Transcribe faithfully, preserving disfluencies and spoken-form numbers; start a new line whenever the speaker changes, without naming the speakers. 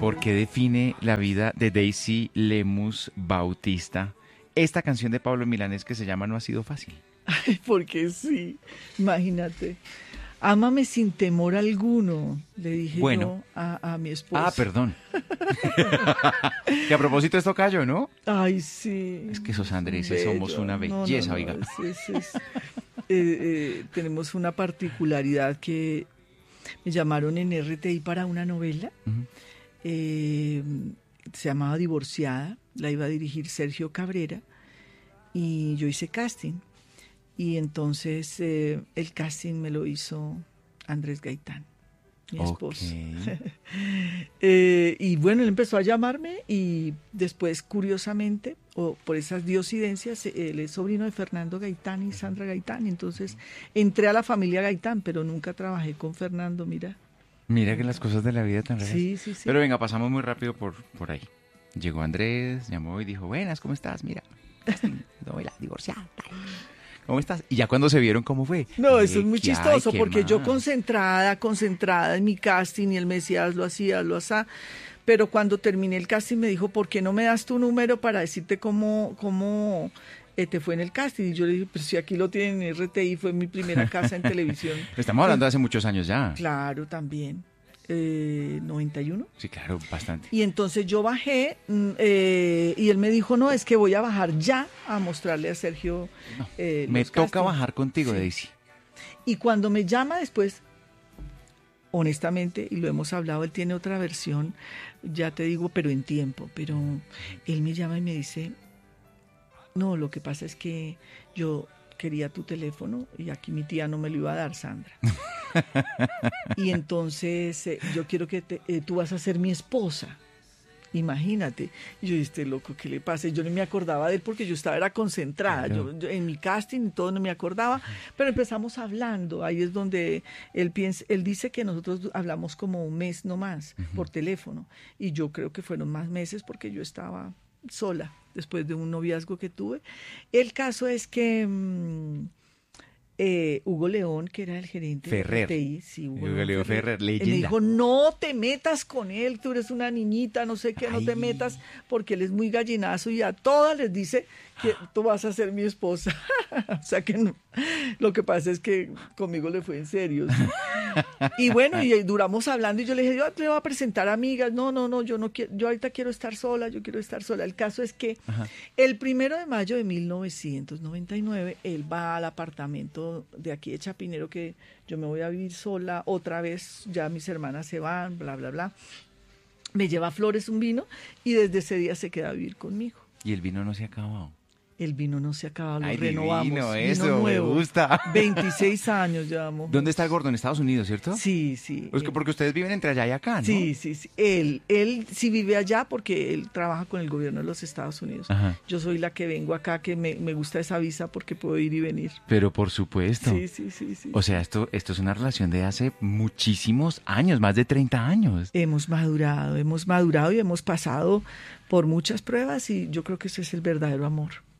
¿Por qué define la vida de Daisy Lemus Bautista esta canción de Pablo Milanés que se llama No ha sido fácil?
Ay, porque sí, imagínate. Ámame sin temor alguno, le dije
Bueno.
yo a, a mi esposa.
Ah, perdón. Que a propósito es tocayo, ¿no?
Ay, sí.
Es que esos Andrés
Bello.
somos una belleza,
no, no, no,
oiga.
es- es- es- eh, eh, tenemos una particularidad que me llamaron en R T I para una novela.
Ujú.
eh, Se llamaba Divorciada, la iba a dirigir Sergio Cabrera y yo hice casting. Y entonces eh, el casting me lo hizo Andrés Gaitán, mi esposo.
Ok.
Eh, y bueno, él empezó a llamarme y después, curiosamente, o por esas diosidencias, eh, él es sobrino de Fernando Gaitán y Sandra Gaitán. Entonces entré a la familia Gaitán, pero nunca trabajé con Fernando, mira.
Mira que las cosas de la vida tan raras.
Sí, sí, sí.
Pero venga, pasamos muy rápido por, por ahí. Llegó Andrés, llamó y dijo, buenas, ¿cómo estás? Mira, novela, divorciada. tal. ¿Cómo estás? Y ya cuando se vieron, ¿cómo fue?
No, eso es
Eh,
muy
¿qué hay?
chistoso,
¿Qué
porque yo
más?
concentrada, concentrada en mi casting y él me decía, hazlo así, hazlo así. Pero cuando terminé el casting me dijo, ¿por qué no me das tu número para decirte cómo, cómo eh, te fue en el casting? Y yo le dije, pues si aquí lo tienen en R T I, fue mi primera casa en televisión.
Estamos hablando de hace muchos años ya.
Claro, también. Eh, noventa y uno.
Sí, claro, bastante.
Y entonces yo bajé mm, eh, y él me dijo, no, es que voy a bajar ya a mostrarle a Sergio
No,
eh,
me
los
toca
castings.
bajar contigo,
Sí.
Daisy.
Y cuando me llama después, honestamente, y lo hemos hablado, él tiene otra versión, ya te digo, pero en tiempo, pero él me llama y me dice, no, lo que pasa es que yo quería tu teléfono y aquí mi tía no me lo iba a dar, Sandra. Y entonces eh, yo quiero que te- eh, tú vas a ser mi esposa. Imagínate. Y yo, este loco, ¿qué le pasa? Y yo no me acordaba de él porque yo estaba era concentrada.
Claro.
Yo, yo en mi casting y todo no me acordaba, pero empezamos hablando. Ahí es donde él piensa, él dice que nosotros hablamos como un mes nomás por teléfono. Y yo creo que fueron más meses porque yo estaba sola después de un noviazgo que tuve. El caso es que mm, eh, Hugo León, que era el gerente
Ferrer.
de R T I, sí, Hugo,
Hugo León Ferrer,
él me
leyenda.
dijo, no te metas con él, tú eres una niñita, no sé qué, no te
Ay.
metas, porque él es muy gallinazo y a todas les dice que tú vas a ser mi esposa. O sea que no. Lo que pasa es que conmigo le fue en serio. ¿Sí? Y bueno, y duramos hablando y yo le dije, yo te voy a presentar amigas. No, no, no, yo no quiero, yo ahorita quiero estar sola, yo quiero estar sola. El caso es que
Ajá.
el primero de mayo de mil novecientos noventa y nueve, él va al apartamento de aquí de Chapinero, que yo me voy a vivir sola otra vez, ya mis hermanas se van, bla, bla, bla. Me lleva flores, un vino, y desde ese día se queda a vivir conmigo.
Y el vino no se ha acabado.
El vino no se acaba, lo
Ay,
renovamos.
divino,
Vino
eso, me
nuevo.
gusta.
veintiséis años llevamos.
¿Dónde está el gordo? En Estados Unidos, ¿cierto?
Sí, sí.
Es que
eh,
porque ustedes viven entre allá y acá, ¿no?
Sí, sí, sí. Él, él sí vive allá porque él trabaja con el gobierno de los Estados Unidos.
Ajá.
Yo soy la que vengo acá, que me, me gusta esa visa porque puedo ir y venir.
Pero por supuesto.
Sí, sí, sí, sí.
O sea, esto, esto es una relación de hace muchísimos años, más de treinta años.
Hemos madurado, hemos madurado y hemos pasado por muchas pruebas y yo creo que ese es el verdadero amor.